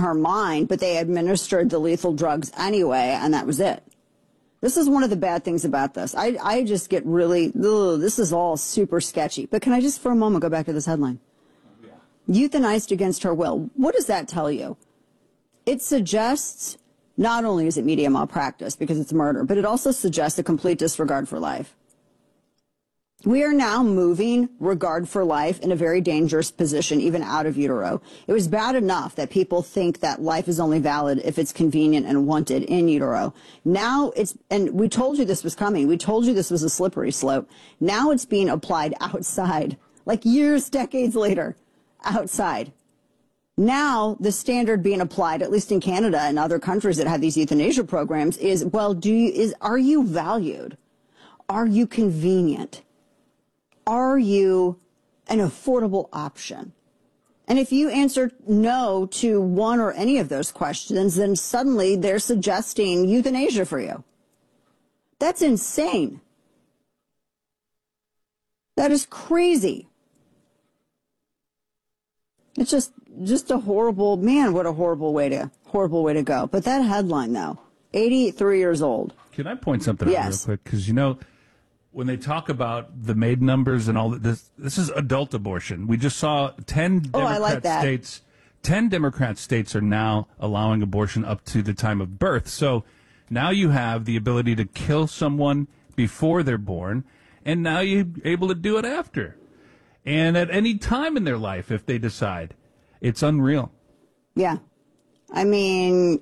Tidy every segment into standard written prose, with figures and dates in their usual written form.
her mind, but they administered the lethal drugs anyway, and that was it. This is one of the bad things about this. I just get really, this is all super sketchy. But can I just for a moment go back to this headline? Yeah. Euthanized against her will. What does that tell you? It suggests not only is it media malpractice because it's murder, but it also suggests a complete disregard for life. We are now moving regard for life in a very dangerous position, even out of utero. It was bad enough that people think that life is only valid if it's convenient and wanted in utero. Now it's, and we told you this was coming. We told you this was a slippery slope. Now it's being applied outside, like years, decades later, outside. Now the standard being applied, at least in Canada and other countries that have these euthanasia programs, is, well, are you valued? Are you convenient? Are you an affordable option? And if you answer no to one or any of those questions, then suddenly they're suggesting euthanasia for you. That's insane. That is crazy. It's just a horrible, man, what a horrible way to go. But that headline, though, 83 years old. Can I point something out real quick? Because, when they talk about the MAID numbers and all this is adult abortion. We just saw 10 Democrat states. 10 Democrat states are now allowing abortion up to the time of birth. So now you have the ability to kill someone before they're born, and now you're able to do it after. And at any time in their life, if they decide. It's unreal. Yeah. I mean,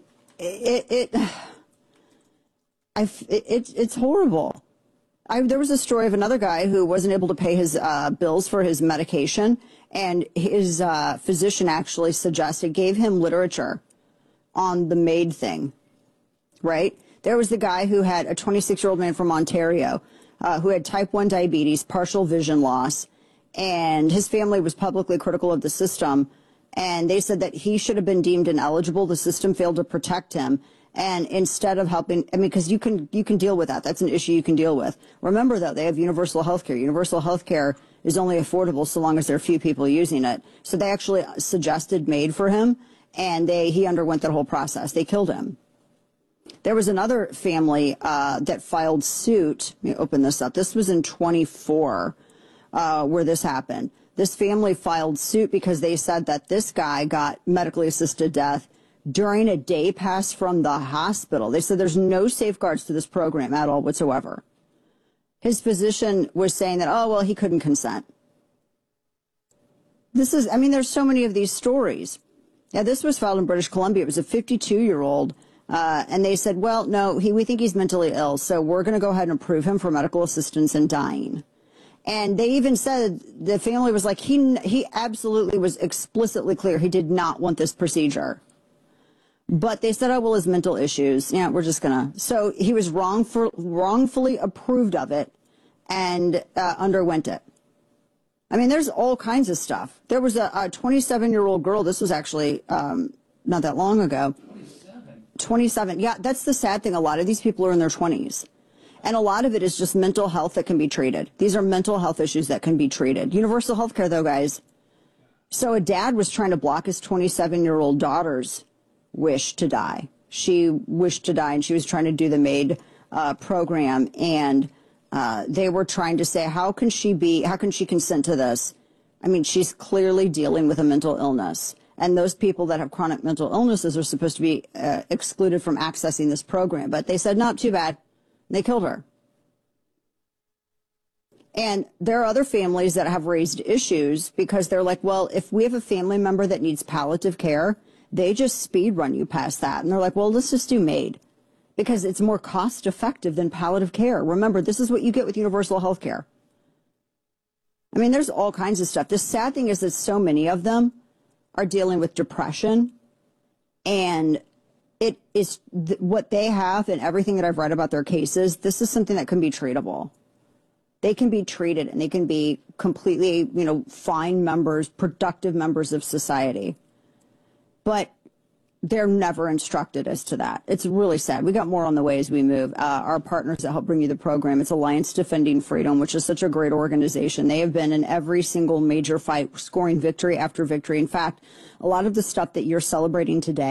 it's horrible. There was a story of another guy who wasn't able to pay his bills for his medication, and his physician actually gave him literature on the MAID thing, right? There was the guy who had a 26-year-old man from Ontario who had type 1 diabetes, partial vision loss, and his family was publicly critical of the system, and they said that he should have been deemed ineligible. The system failed to protect him. And instead of helping, I mean, because you can deal with that. That's an issue you can deal with. Remember, though, they have universal health care. Universal health care is only affordable so long as there are few people using it. So they actually suggested MAID for him, and he underwent that whole process. They killed him. There was another family that filed suit. Let me open this up. This was in 24 where this happened. This family filed suit because they said that this guy got medically assisted death during a day pass from the hospital. They said there's no safeguards to this program at all whatsoever. His physician was saying that, oh, well, he couldn't consent. There's so many of these stories. Yeah, this was filed in British Columbia. It was a 52-year-old, and they said, well, no, we think he's mentally ill, so we're going to go ahead and approve him for medical assistance in dying. And they even said, the family was like, he absolutely was explicitly clear he did not want this procedure. But they said, oh, well, his mental issues. Yeah, we're just going to. So he was wrongfully approved of it and underwent it. I mean, there's all kinds of stuff. There was a 27-year-old girl. This was actually not that long ago. 27. Yeah, that's the sad thing. A lot of these people are in their 20s. And a lot of it is just mental health that can be treated. These are mental health issues that can be treated. Universal health care, though, guys. So a dad was trying to block his 27-year-old daughter's wish to die. She wished to die, and she was trying to do the MAID program, and they were trying to say, how can she consent to this? I mean, she's clearly dealing with a mental illness, and those people that have chronic mental illnesses are supposed to be excluded from accessing this program. But they said, not too bad. They killed her. And there are other families that have raised issues because they're like, well, if we have a family member that needs palliative care, they just speed run you past that. And they're like, well, let's just do MAID because it's more cost effective than palliative care. Remember, this is what you get with universal health care. I mean, there's all kinds of stuff. The sad thing is that so many of them are dealing with depression, and it is what they have and everything that I've read about their cases. This is something that can be treatable. They can be treated, and they can be completely, fine members, productive members of society. But they're never instructed as to that. It's really sad. We got more on the way as we move. Our partners that help bring you the program, it's Alliance Defending Freedom, which is such a great organization. They have been in every single major fight, scoring victory after victory. In fact, a lot of the stuff that you're celebrating today,